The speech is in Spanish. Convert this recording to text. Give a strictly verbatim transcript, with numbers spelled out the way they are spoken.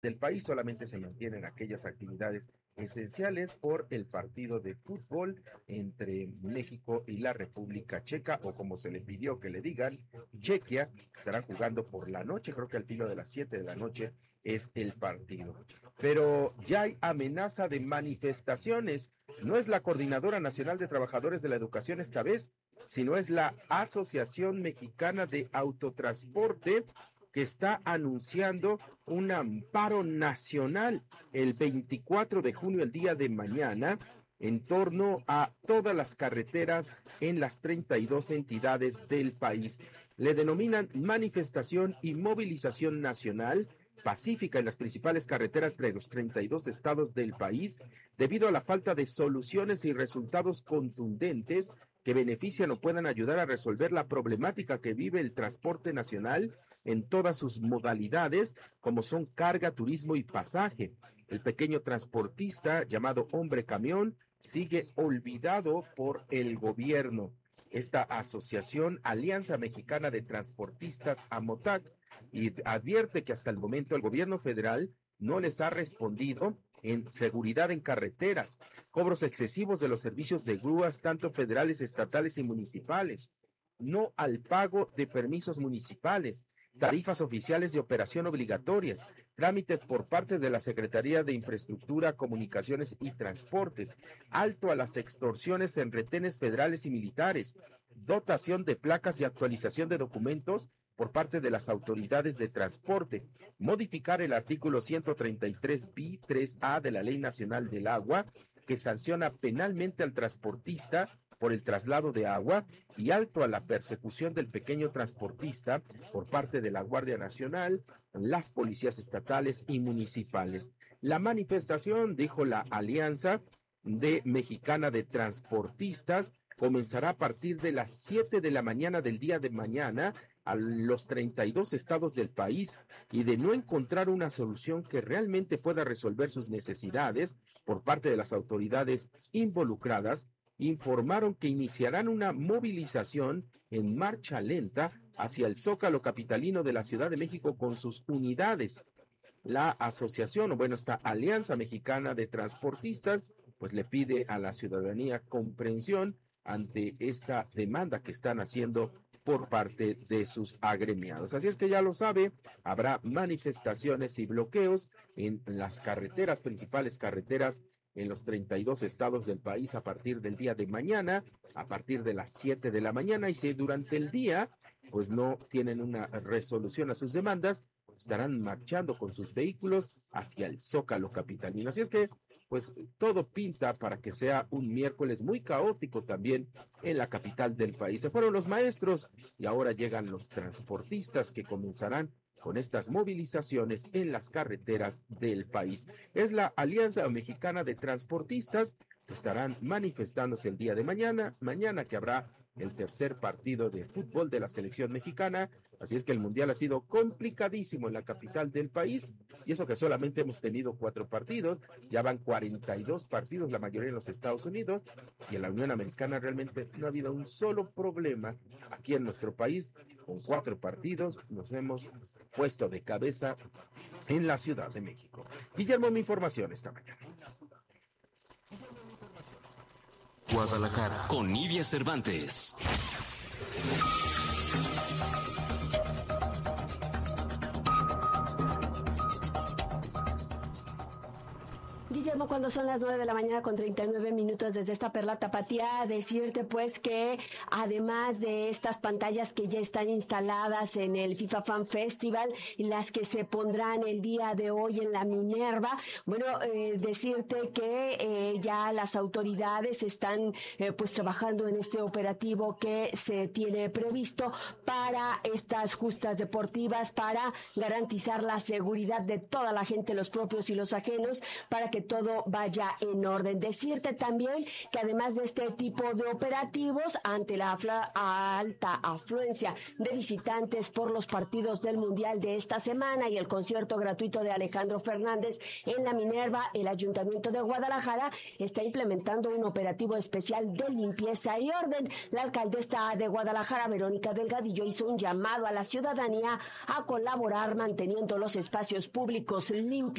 del país. Solamente se mantienen aquellas actividades esenciales por el partido de fútbol entre México y la República Checa, o como se le pidió que le digan, Chequia. Estará jugando por la noche, creo que al filo de las siete de la noche es el partido. Pero ya hay amenaza de manifestaciones. No es la Coordinadora Nacional de Trabajadores de la Educación esta vez, sino es la Asociación Mexicana de Autotransporte, que está anunciando un amparo nacional el veinticuatro de junio, el día de mañana, en torno a todas las carreteras en las treinta y dos entidades del país. Le denominan manifestación y movilización nacional pacífica en las principales carreteras de los treinta y dos estados del país, debido a la falta de soluciones y resultados contundentes que benefician o puedan ayudar a resolver la problemática que vive el transporte nacional en todas sus modalidades, como son carga, turismo y pasaje. El pequeño transportista, llamado hombre camión, sigue olvidado por el gobierno. Esta asociación, Alianza Mexicana de Transportistas, AMOTAC, y advierte que hasta el momento el gobierno federal no les ha respondido en seguridad en carreteras, cobros excesivos de los servicios de grúas, tanto federales, estatales y municipales, no al pago de permisos municipales, tarifas oficiales de operación obligatorias, trámites por parte de la Secretaría de Infraestructura, Comunicaciones y Transportes, alto a las extorsiones en retenes federales y militares, dotación de placas y actualización de documentos por parte de las autoridades de transporte, modificar el artículo ciento treinta y tres bis tres A de la Ley Nacional del Agua, que sanciona penalmente al transportista por el traslado de agua, y alto a la persecución del pequeño transportista por parte de la Guardia Nacional, las policías estatales y municipales. La manifestación, dijo la Alianza de Mexicana de Transportistas, comenzará a partir de las siete de la mañana del día de mañana a los treinta y dos estados del país, y de no encontrar una solución que realmente pueda resolver sus necesidades por parte de las autoridades involucradas, informaron que iniciarán una movilización en marcha lenta hacia el Zócalo capitalino de la Ciudad de México con sus unidades. La asociación, o bueno, esta Alianza Mexicana de Transportistas, pues le pide a la ciudadanía comprensión ante esta demanda que están haciendo por parte de sus agremiados. Así es que ya lo sabe, habrá manifestaciones y bloqueos en las carreteras, principales carreteras en los treinta y dos estados del país a partir del día de mañana, a partir de las siete de la mañana, y si durante el día pues no tienen una resolución a sus demandas, estarán marchando con sus vehículos hacia el Zócalo capitalino. Así es que pues todo pinta para que sea un miércoles muy caótico también en la capital del país. Se fueron los maestros y ahora llegan los transportistas, que comenzarán con estas movilizaciones en las carreteras del país. Es la Alianza Mexicana de Transportistas que estarán manifestándose el día de mañana, mañana que habrá el tercer partido de fútbol de la selección mexicana. Así es que el mundial ha sido complicadísimo en la capital del país, y eso que solamente hemos tenido cuatro partidos, ya van cuarenta y dos partidos, la mayoría en los Estados Unidos, y en la Unión Americana realmente no ha habido un solo problema. Aquí en nuestro país, con cuatro partidos, nos hemos puesto de cabeza en la Ciudad de México. Guillermo, mi información esta mañana. Guadalajara, con Nidia Cervantes. Guillermo, cuando son las nueve de la mañana con treinta y nueve minutos desde esta Perla Tapatía, decirte pues que además de estas pantallas que ya están instaladas en el FIFA Fan Festival y las que se pondrán el día de hoy en la Minerva, bueno, eh, decirte que eh, ya las autoridades están eh, pues trabajando en este operativo que se tiene previsto para estas justas deportivas, para garantizar la seguridad de toda la gente, los propios y los ajenos, para que todo vaya en orden. Decirte también que además de este tipo de operativos, ante la afla, alta afluencia de visitantes por los partidos del Mundial de esta semana y el concierto gratuito de Alejandro Fernández en la Minerva, el Ayuntamiento de Guadalajara está implementando un operativo especial de limpieza y orden. La alcaldesa de Guadalajara, Verónica Delgadillo, hizo un llamado a la ciudadanía a colaborar manteniendo los espacios públicos limpios